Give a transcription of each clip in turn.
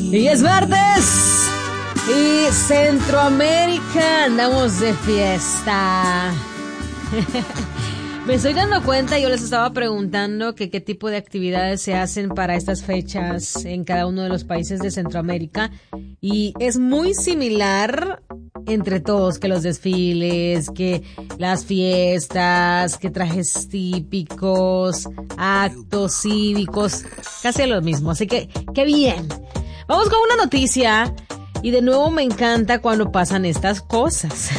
Y es martes y Centroamérica andamos de fiesta. Me estoy dando cuenta, yo les estaba preguntando que qué tipo de actividades se hacen para estas fechas en cada uno de los países de Centroamérica, y es muy similar entre todos, que los desfiles, que las fiestas, que trajes típicos, actos cívicos, casi lo mismo, así que ¡qué bien! Vamos con una noticia. Y de nuevo me encanta cuando pasan estas cosas.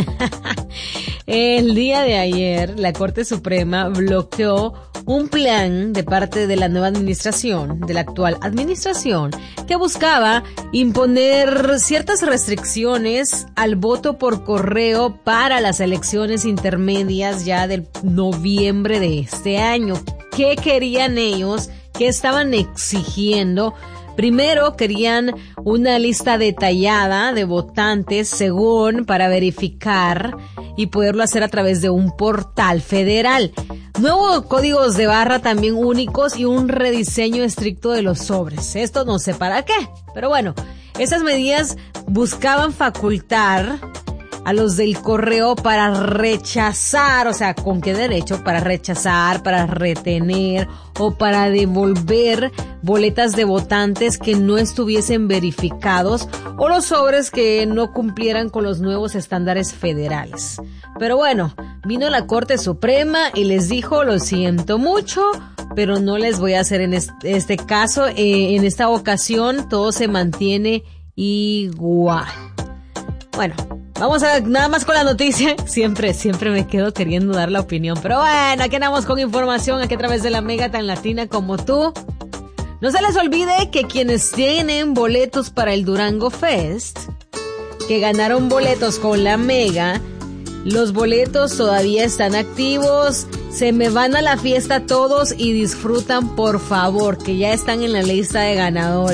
El día de ayer, la Corte Suprema bloqueó un plan de parte de la nueva administración, de la actual administración, que buscaba imponer ciertas restricciones al voto por correo para las elecciones intermedias ya del noviembre de este año. ¿Qué querían ellos? ¿Qué estaban exigiendo? Primero, querían una lista detallada de votantes según para verificar y poderlo hacer a través de un portal federal. Nuevos códigos de barra también únicos y un rediseño estricto de los sobres. Esto no sé para qué, pero bueno, esas medidas buscaban facultar a los del correo para rechazar, o sea, ¿con qué derecho? Para rechazar, para retener o para devolver boletas de votantes que no estuviesen verificados o los sobres que no cumplieran con los nuevos estándares federales. Pero bueno, vino la Corte Suprema y les dijo, lo siento mucho, pero no les voy a hacer en este caso, en esta ocasión todo se mantiene igual. Bueno, vamos a nada más con la noticia. Siempre me quedo queriendo dar la opinión. Pero bueno, aquí andamos con información aquí a través de la Mega tan latina como tú. No se les olvide que quienes tienen boletos para el Durango Fest, que ganaron boletos con la Mega, los boletos todavía están activos. Se me van a la fiesta todos y disfrutan, por favor, que ya están en la lista de ganadores.